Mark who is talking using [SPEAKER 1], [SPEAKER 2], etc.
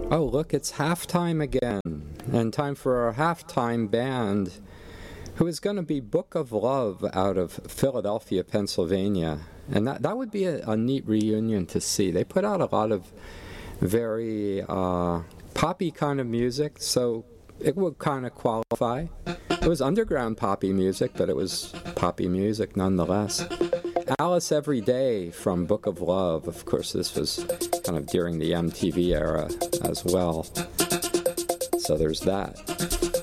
[SPEAKER 1] Oh, look, it's halftime again, and time for our halftime band, who is going to be Book of Love out of Philadelphia, Pennsylvania. And that would be a neat reunion to see. They put out a lot of very poppy kind of music, so it would kind of qualify. It was underground poppy music, but it was poppy music nonetheless. Alice Every Day from Book of Love. Of course, this was kind of during the MTV era as well. So there's that.